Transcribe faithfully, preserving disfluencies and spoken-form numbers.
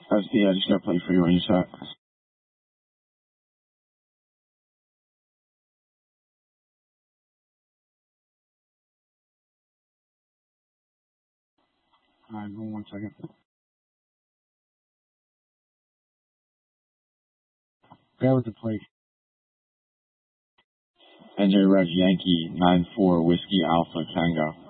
S P, I just got to play for you when you set. Alright, hold on one second. Bear with the plate. N J Red Yankee nine four Whiskey Alpha Tango.